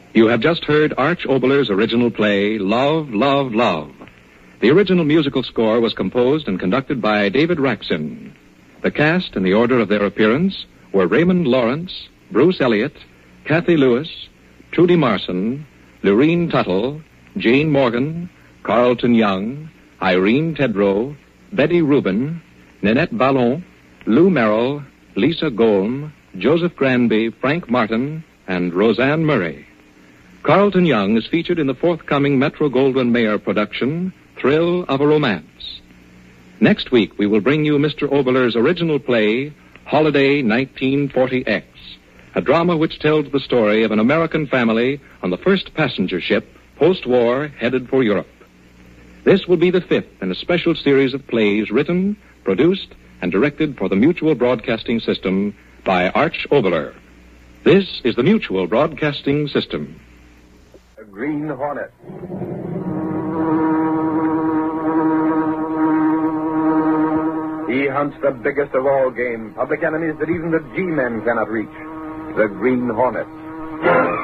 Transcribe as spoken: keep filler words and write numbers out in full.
You have just heard Arch Oboler's original play, Love, Love, Love. The original musical score was composed and conducted by David Raksin. The cast, in the order of their appearance, were Raymond Lawrence, Bruce Elliott, Kathy Lewis, Trudy Marson, Lurene Tuttle, Jane Morgan, Carlton Young, Irene Tedrow, Betty Rubin, Nanette Ballon, Lou Merrill, Lisa Golm, Joseph Granby, Frank Martin, and Roseanne Murray. Carlton Young is featured in the forthcoming Metro-Goldwyn-Mayer production, Thrill of a Romance. Next week, we will bring you Mister Oboler's original play, Holiday nineteen forty X, a drama which tells the story of an American family on the first passenger ship, post-war, headed for Europe. This will be the fifth in a special series of plays written, produced, and directed for the Mutual Broadcasting System by Arch Oboler. This is the Mutual Broadcasting System. A Green Hornet. He hunts the biggest of all game, public enemies that even the G-men cannot reach. The Green Hornet.